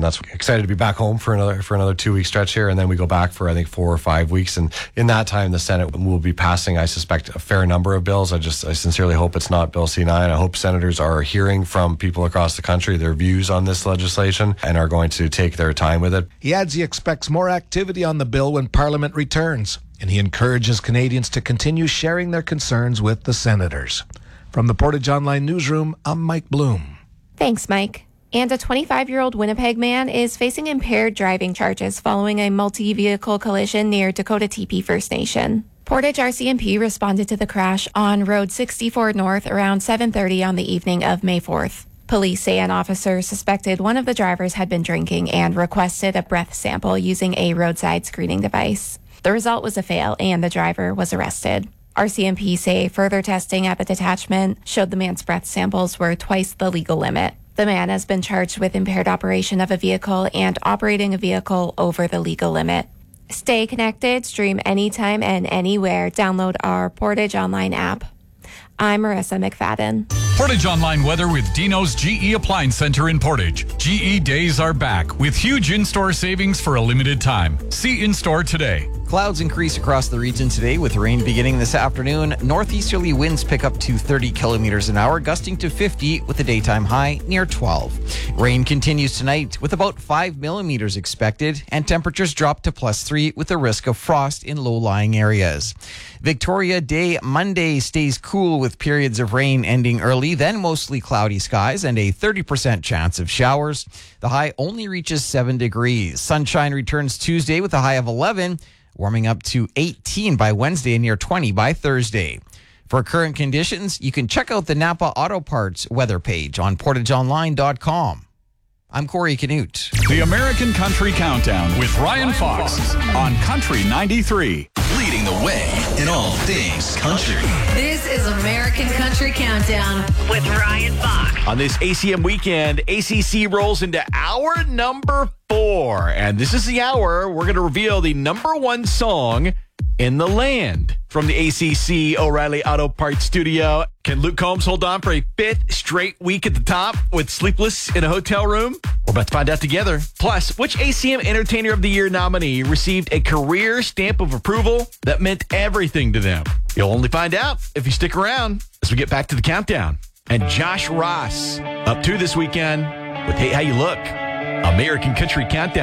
that's excited to be back home for another 2-week stretch here, and then we go back for I think 4 or 5 weeks, and in that time the Senate will be passing, I suspect, a fair number of bills. I sincerely hope it's not Bill C9. I hope senators are hearing from people across the country their views on this legislation and are going to take their time with it. He adds he expects more activity on the bill when Parliament returns, and he encourages Canadians to continue sharing their concerns with the senators. From the Portage Online Newsroom, I'm Mike Bloom. Thanks, Mike. And a 25-year-old Winnipeg man is facing impaired driving charges following a multi-vehicle collision near Dakota Teepee First Nation. Portage RCMP responded to the crash on Road 64 North around 7:30 on the evening of May 4th. Police say an officer suspected one of the drivers had been drinking and requested a breath sample using a roadside screening device. The result was a fail, and the driver was arrested. RCMP say further testing at the detachment showed the man's breath samples were twice the legal limit. The man has been charged with impaired operation of a vehicle and operating a vehicle over the legal limit. Stay connected, stream anytime and anywhere. Download our Portage Online app. I'm Marissa McFadden. Portage Online weather with Dino's GE Appliance Center in Portage. GE days are back with huge in-store savings for a limited time. See in-store today. Clouds increase across the region today with rain beginning this afternoon. Northeasterly winds pick up to 30 kilometers an hour, gusting to 50 with a daytime high near 12. Rain continues tonight with about 5 millimeters expected, and temperatures drop to +3 with a risk of frost in low-lying areas. Victoria Day Monday stays cool with periods of rain ending early, then mostly cloudy skies and a 30% chance of showers. The high only reaches 7 degrees. Sunshine returns Tuesday with a high of 11, warming up to 18 by Wednesday and near 20 by Thursday. For current conditions, you can check out the Napa Auto Parts weather page on portageonline.com. I'm Corey Canute. The American Country Countdown with Ryan Fox on Country 93. Leading the way in all things country. This is American Country Countdown with Ryan Fox. On this ACM weekend, ACC rolls into hour number 4. And this is the hour we're going to reveal the number 1 song in the land. From the ACC O'Reilly Auto Parts studio, can Luke Combs hold on for a 5th straight week at the top with Sleepless in a Hotel Room? We're about to find out together. Plus, which ACM Entertainer of the Year nominee received a career stamp of approval that meant everything to them? You'll only find out if you stick around as we get back to the countdown. And Josh Ross up to this weekend with Hey How You Look, American Country Countdown.